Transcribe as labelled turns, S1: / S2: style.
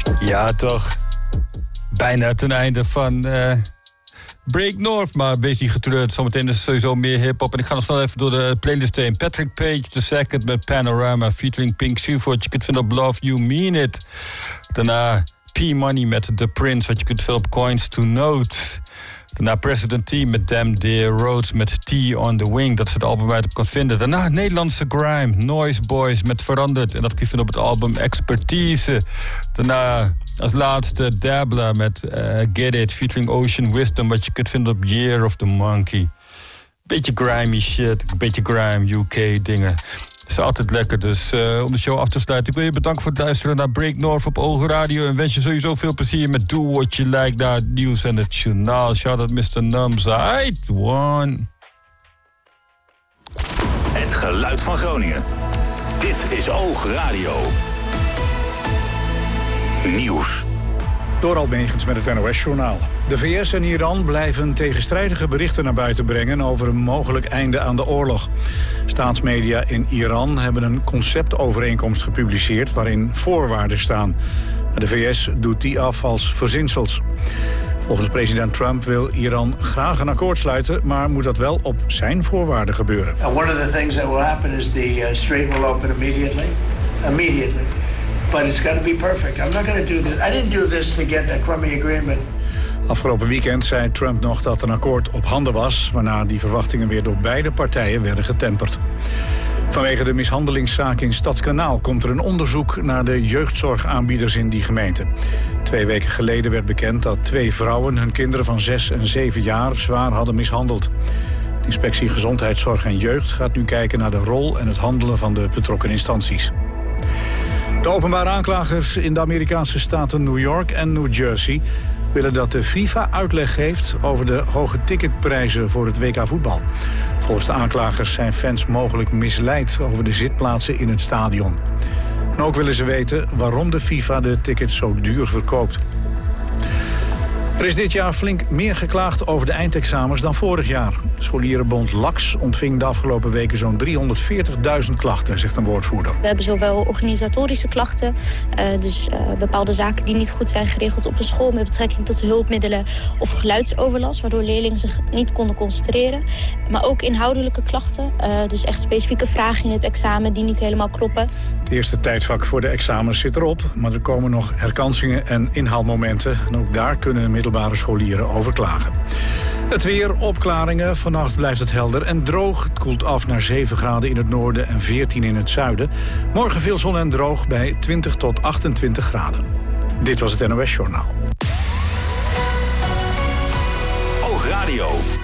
S1: Ja, toch. Bijna ten einde van Break North, maar wees niet getreurd. Zometeen is sowieso meer hip-hop. En ik ga nog snel even door de playlist heen. Patrick Page, The Second met Panorama, featuring Pink Seafood. Je kunt vinden op Love You Mean It. Daarna P-Money met The Prince, wat je kunt vinden op Coins to Note. Daarna President T met Damn Dear Roads met T on the Wing. Dat is het album waar je het op kan vinden. Daarna Nederlandse grime, Noise Boys met Veranderd. En dat kun je vinden op het album Expertise. Daarna als laatste Dabla met Get It, featuring Ocean Wisdom. Wat je kunt vinden op Year of the Monkey. Beetje grimy shit, beetje grime UK dingen. Het is altijd lekker, dus om de show af te sluiten. Ik wil je bedanken voor het luisteren naar Break North op Ogen Radio. En wens je sowieso veel plezier met Do What You Like naar het nieuws en het journaal. Shout-out Mr. Nums. Aight, one.
S2: Het geluid van Groningen. Dit is Ogen Radio. Nieuws.
S3: Door Almegens met het NOS-journaal. De VS en Iran blijven tegenstrijdige berichten naar buiten brengen over een mogelijk einde aan de oorlog. Staatsmedia in Iran hebben een conceptovereenkomst gepubliceerd waarin voorwaarden staan. Maar de VS doet die af als verzinsels. Volgens president Trump wil Iran graag een akkoord sluiten, maar moet dat wel op zijn voorwaarden gebeuren.
S4: One of the things that will happen is the strait will open immediately. But it's got to be perfect. I'm not going to do this. I didn't do this to get a crummy agreement.
S3: Afgelopen weekend zei Trump nog dat een akkoord op handen was, waarna die verwachtingen weer door beide partijen werden getemperd. Vanwege de mishandelingszaak in Stadskanaal komt er een onderzoek naar de jeugdzorgaanbieders in die gemeente. 2 weken geleden werd bekend dat 2 vrouwen hun kinderen van 6 en 7 jaar zwaar hadden mishandeld. De inspectie Gezondheidszorg en Jeugd gaat nu kijken naar de rol en het handelen van de betrokken instanties. De openbare aanklagers in de Amerikaanse staten New York en New Jersey willen dat de FIFA uitleg geeft over de hoge ticketprijzen voor het WK voetbal. Volgens de aanklagers zijn fans mogelijk misleid over de zitplaatsen in het stadion. En ook willen ze weten waarom de FIFA de tickets zo duur verkoopt. Er is dit jaar flink meer geklaagd over de eindexamens dan vorig jaar. Scholierenbond LAX ontving de afgelopen weken zo'n 340.000 klachten, zegt een woordvoerder.
S5: We hebben zowel organisatorische klachten, dus bepaalde zaken die niet goed zijn geregeld op de school met betrekking tot hulpmiddelen of geluidsoverlast, waardoor leerlingen zich niet konden concentreren. Maar ook inhoudelijke klachten, dus echt specifieke vragen in het examen die niet helemaal kloppen.
S3: Het eerste tijdvak voor de examens zit erop, maar er komen nog herkansingen en inhaalmomenten. En ook daar kunnen middelbare scholieren over klagen. Het weer, opklaringen. Vannacht blijft het helder en droog. Het koelt af naar 7 graden in het noorden en 14 in het zuiden. Morgen veel zon en droog bij 20 tot 28 graden. Dit was het NOS Journaal.
S2: Oog Radio.